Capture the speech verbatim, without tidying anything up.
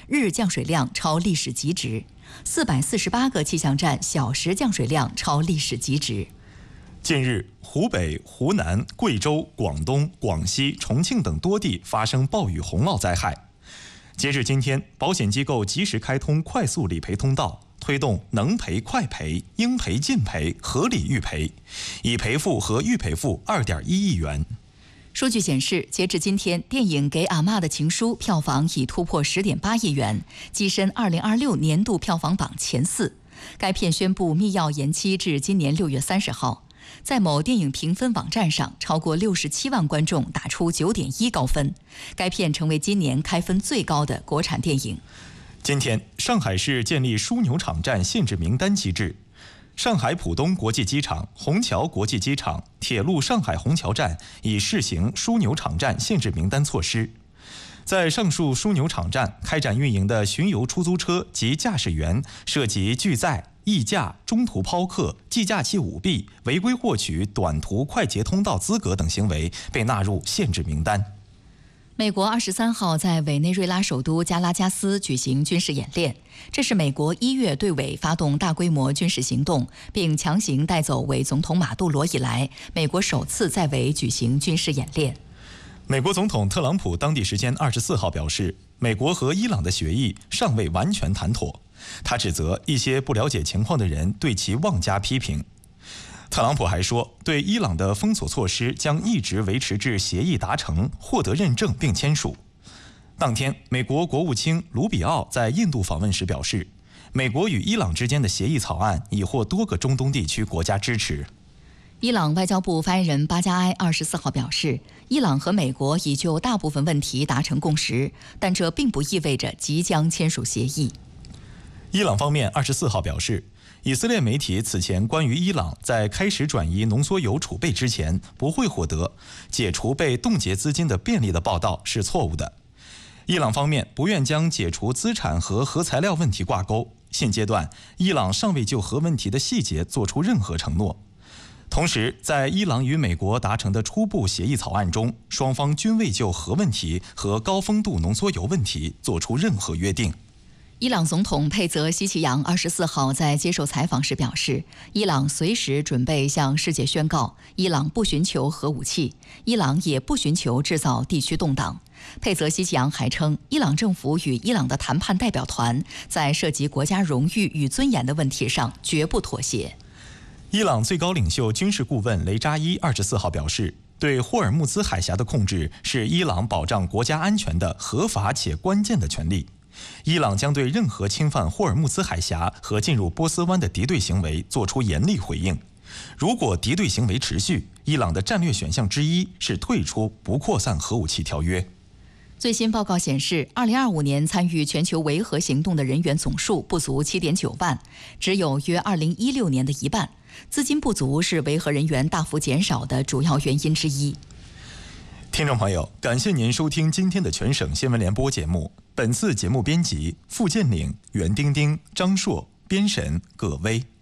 日降水量超历史极值；四百四十八个气象站小时降水量超历史极值。 近日，湖北、湖南、贵州、广东、广西、重庆等多地发生暴雨洪涝灾害。截至今天，保险机构及时开通快速理赔通道，推动能赔快赔、应赔尽赔、合理预赔，已赔付和预赔付二点一亿元。 数据显示，截至今天，电影《给阿嬷的情书》票房已突破十点八亿元，跻身二零二六年度票房榜前四。该片宣布密钥延期至今年六月三十号。在某电影评分网站上，超过六十七万观众打出九点一高分。该片成为今年开分最高的国产电影。 今天，上海市建立枢纽场站限制名单机制。上海浦东国际机场、虹桥国际机场、铁路上海虹桥站已试行枢纽场站限制名单措施。在上述枢纽场站开展运营的巡游出租车及驾驶员涉及拒载、溢价、中途抛客、计价器舞弊、违规获取短途快捷通道资格等行为，被纳入限制名单。 美国二十三号在委内瑞拉首都加拉加斯举行军事演练，这是美国一月对委发动大规模军事行动，并强行带走伪总统马杜罗以来，美国首次在委举行军事演练。 美国总统特朗普当地时间二十四号表示，美国和伊朗的协议尚未完全谈妥。他指责一些不了解情况的人对其妄加批评。特朗普还说，对伊朗的封锁措施将一直维持至协议达成、获得认证并签署。当天，美国国务卿卢比奥在印度访问时表示，美国与伊朗之间的协议草案已获多个中东地区国家支持。 伊朗外交部发言人巴加埃二十四号表示，伊朗和美国已就大部分问题达成共识，但这并不意味着即将签署协议。 伊朗方面二十四号表示，以色列媒体此前关于伊朗在开始转移浓缩铀储备之前不会获得解除被冻结资金的便利的报道是错误的。伊朗方面不愿将解除资产和核材料问题挂钩，现阶段伊朗尚未就核问题的细节做出任何承诺。同时，在伊朗与美国达成的初步协议草案中，双方均未就核问题和高丰度浓缩铀问题做出任何约定。 伊朗总统佩泽希奇扬二十四号在接受采访时表示，伊朗随时准备向世界宣告，伊朗不寻求核武器，伊朗也不寻求制造地区动荡。佩泽希奇扬还称，伊朗政府与伊朗的谈判代表团在涉及国家荣誉与尊严的问题上绝不妥协。 伊朗最高领袖军事顾问雷扎伊二十四号表示，对霍尔木兹海峡的控制是伊朗保障国家安全的合法且关键的权利。伊朗将对任何侵犯霍尔木兹海峡和进入波斯湾的敌对行为作出严厉回应。如果敌对行为持续，伊朗的战略选项之一是退出不扩散核武器条约。 最新报告显示，二零二五年参与全球维和行动的人员总数不足七点九万，只有约二零一六年的一半。资金不足是维和人员大幅减少的主要原因之一。 听众朋友，感谢您收听今天的全省新闻联播节目。本次节目编辑付建岭、袁丁丁、张硕，编审葛威。